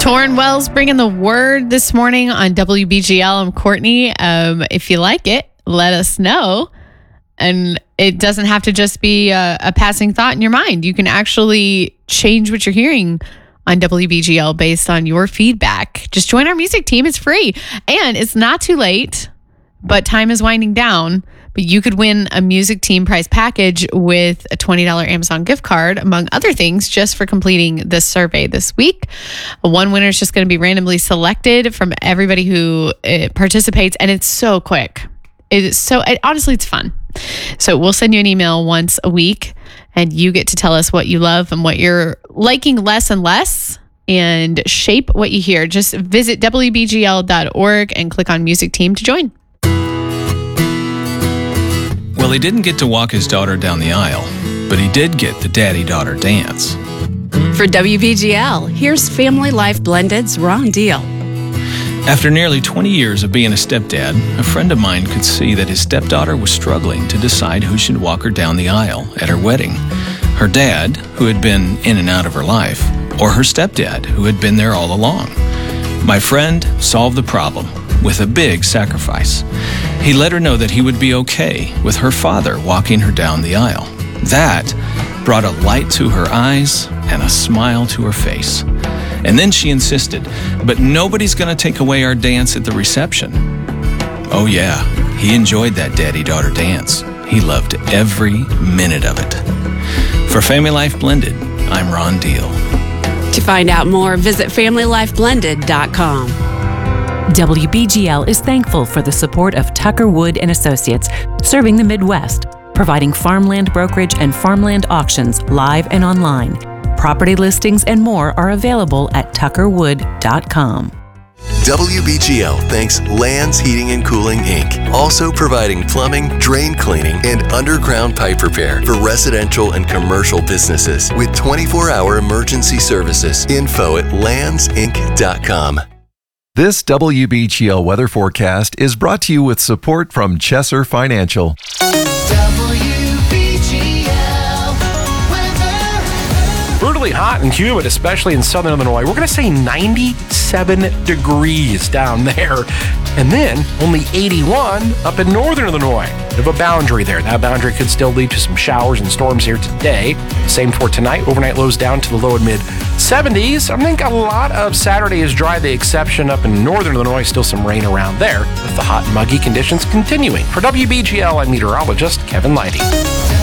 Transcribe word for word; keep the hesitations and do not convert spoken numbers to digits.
Torrin Wells bringing the word this morning on W B G L. I'm Courtney. Um, if you like it, let us know. And it doesn't have to just be a, a passing thought in your mind. You can actually change what you're hearing on W B G L based on your feedback. Just join our music team. It's free. And it's not too late, but time is winding down. But you could win a music team prize package with a twenty dollars Amazon gift card, among other things, just for completing this survey this week. One winner is just going to be randomly selected from everybody who uh, participates. And it's so quick. It's so, it, honestly, it's fun. So we'll send you an email once a week and you get to tell us what you love and what you're liking less and less and shape what you hear. Just visit W B G L dot org and click on Music Team to join. Well, he didn't get to walk his daughter down the aisle, but he did get the daddy-daughter dance. For W B G L, here's Family Life Blended's Ron Deal. After nearly twenty years of being a stepdad, a friend of mine could see that his stepdaughter was struggling to decide who should walk her down the aisle at her wedding. Her dad, who had been in and out of her life, or her stepdad, who had been there all along. My friend solved the problem with a big sacrifice. He let her know that he would be okay with her father walking her down the aisle. That brought a light to her eyes and a smile to her face. And then she insisted, but nobody's going to take away our dance at the reception. Oh yeah, he enjoyed that daddy-daughter dance. He loved every minute of it. For Family Life Blended, I'm Ron Deal. To find out more, visit family life blended dot com. W B G L is thankful for the support of Tucker Wood and Associates, serving the Midwest, providing farmland brokerage and farmland auctions live and online. Property listings and more are available at tucker wood dot com. W B G L thanks Lands Heating and Cooling, Incorporated, also providing plumbing, drain cleaning, and underground pipe repair for residential and commercial businesses with twenty-four hour emergency services. Info at lands inc dot com. This W B G L weather forecast is brought to you with support from Chesser Financial. W B G L weather. Brutally hot and humid, especially in southern Illinois. We're going to say ninety-seven degrees down there. And then only eighty-one up in northern Illinois. Bit of a boundary there. That boundary could still lead to some showers and storms here today. Same for tonight. Overnight lows down to the low and mid seventies. I think a lot of Saturday is dry, the exception up in northern Illinois. Still some rain around there, with the hot and muggy conditions continuing. For W B G L, I'm meteorologist Kevin Leidy.